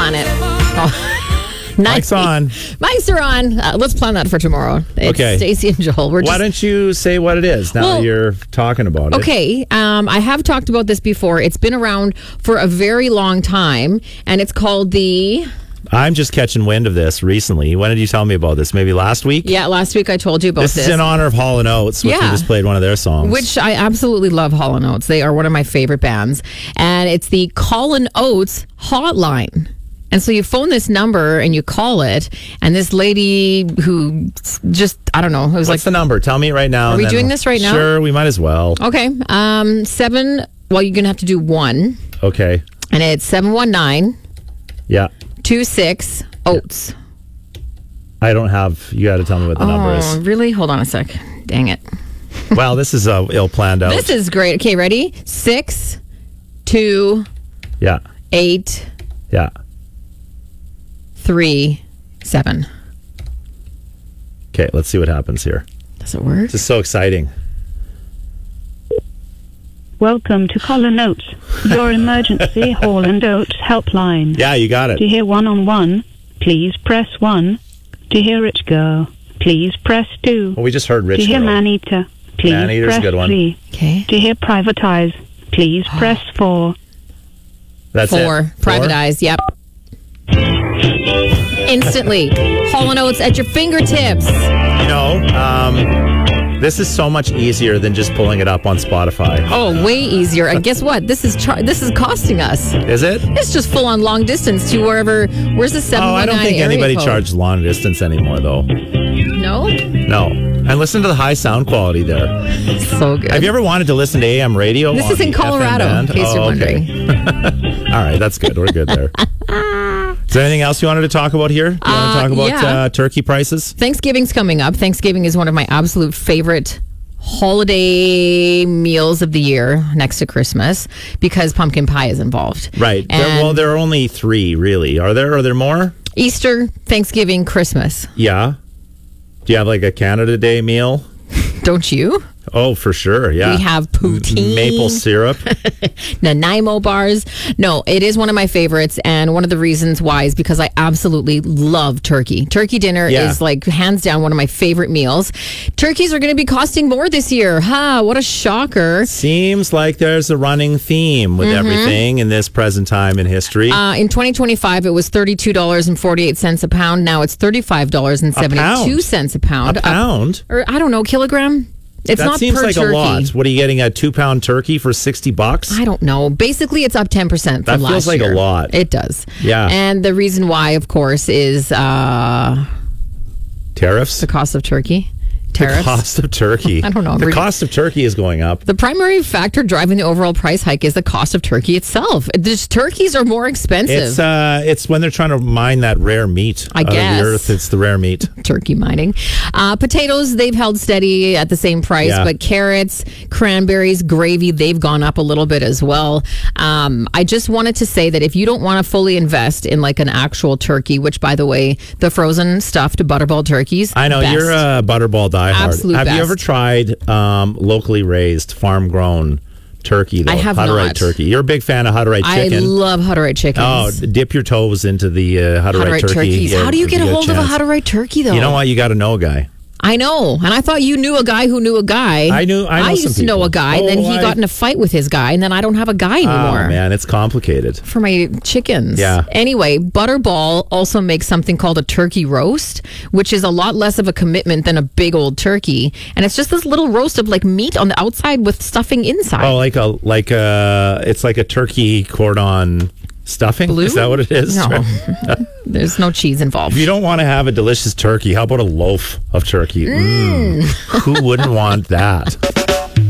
on it. Oh. Mike's on. Mics are on. Let's plan that for tomorrow. It's Okay. Stacey and Joel. Why don't you say what it is now that you're talking about it? Okay. I have talked about this before. It's been around for a very long time, and it's called the... I'm just catching wind of this recently. When did you tell me about this? Maybe last week? Yeah, last week I told you about this. This is in honor of Hall & Oates, which we just played one of their songs. Which I absolutely love Hall & Oates. They are one of my favorite bands. And it's the Call & Oates hotline. And so you phone this number and you call it, and this lady who just, I don't know, it was What's the number? Tell me right now. Are we doing this right now? Sure, we might as well. Okay. 7, well, you're going to have to do 1. Okay. And it's 719 Yeah. 26 Oates. I don't have, you got to tell me what the number is. Oh, really? Hold on a sec. Dang it. Well, this is ill planned out. This is great. Okay, ready? 6 2 Yeah. 8 Yeah. 3 7. Okay, let's see what happens here. Does it work? This is so exciting. Welcome to Call & Oates, your emergency Hall & Oates helpline. Yeah, you got it. To hear one-on-one, please press 1. To hear Rich Girl, please press 2. Well, we just heard Rich To hear Girl. Man-Eater, please Man-Eater's press a good one. 3. Okay. To hear Privatize, please press 4. That's 4. it. Privatize. Yep. Instantly. Hall & Oates at your fingertips. You know, this is so much easier than just pulling it up on Spotify. Oh, way easier. And guess what? This is costing us. Is it? It's just full on long distance to wherever. Where's the 719 Oh, I don't think area anybody code? charges long distance anymore, though. No? No. And listen to the high sound quality there. So good. Have you ever wanted to listen to AM radio? This on is in the Colorado, FM band? in case you're wondering. All right, that's good. We're good there. Is there anything else you wanted to talk about here? You want to talk about yeah. turkey prices? Thanksgiving's coming up. Thanksgiving is one of my absolute favorite holiday meals of the year next to Christmas because pumpkin pie is involved. Right. And there are only 3, really. Are there more? Easter, Thanksgiving, Christmas. Yeah. Do you have like a Canada Day meal? Don't you? Oh, for sure. Yeah. We have poutine. Maple syrup. Nanaimo bars. No, it is one of my favorites. And one of the reasons why is because I absolutely love turkey. Turkey dinner is like hands down one of my favorite meals. Turkeys are going to be costing more this year. What a shocker. Seems like there's a running theme with everything in this present time in history. In 2025, it was $32.48 a pound. Now it's $35.72 a pound. A pound? Or I don't know, kilogram? It's that not seems per like turkey. a lot. What are you getting, a 2-pound turkey for $60? I don't know. Basically, it's up 10% from last year. That feels like a lot. It does. Yeah. And the reason why, of course, is Tariffs? the cost of turkey. Tariffs. The cost of turkey. I don't know. The cost of turkey is going up. The primary factor driving the overall price hike is the cost of turkey itself. Just turkeys are more expensive. It's when they're trying to mine that rare meat I out guess. of the earth. It's the rare meat. Turkey mining. Potatoes, they've held steady at the same price, but carrots, cranberries, gravy, they've gone up a little bit as well. I just wanted to say that if you don't want to fully invest in like an actual turkey, which by the way, the frozen stuffed butterball turkeys, I know, best. you're a butterball diehard. Absolute Have you best. ever tried locally raised, farm grown turkey, though? I have Hutterite not. turkey. You're a big fan of Hutterite I chicken. love Hutterite chickens. Oh, dip your toes into the Hutterite turkey. turkeys. Yeah, How do you if get a hold of a chance. Hutterite turkey, though? You know what? You got to know a guy. I know. And I thought you knew a guy who knew a guy. I know used some to know people. a guy, and then he got in a fight with his guy, and then I don't have a guy anymore. Oh, man, it's complicated. For my chickens. Yeah. Anyway, Butterball also makes something called a turkey roast, which is a lot less of a commitment than a big old turkey. And it's just this little roast of like meat on the outside with stuffing inside. Oh, it's like a turkey cordon stuffing? Blue? Is that what it is? No. There's no cheese involved. If you don't want to have a delicious turkey, how about a loaf of turkey? Who wouldn't want that?